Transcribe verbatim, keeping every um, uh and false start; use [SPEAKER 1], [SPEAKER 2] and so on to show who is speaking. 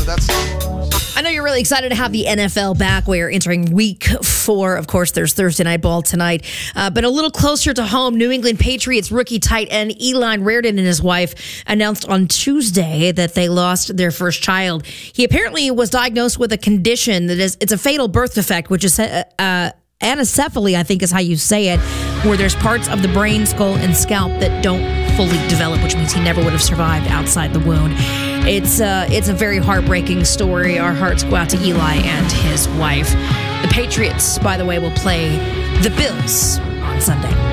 [SPEAKER 1] that's...
[SPEAKER 2] I know you're really excited to have the N F L back. We're entering week four. Of course, there's Thursday Night Ball tonight. Uh, but a little closer to home, New England Patriots rookie tight end Eli Raridon and his wife announced on Tuesday that they lost their first child. He apparently was diagnosed with a condition that is, it's a fatal birth defect, which is uh, uh, anencephaly, I think is how you say it, where there's parts of the brain, skull, and scalp that don't fully develop, which means he never would have survived outside the wound. It's uh, it's a very heartbreaking story. Our hearts go out to Eli and his wife. The Patriots, by the way, will play the Bills on Sunday.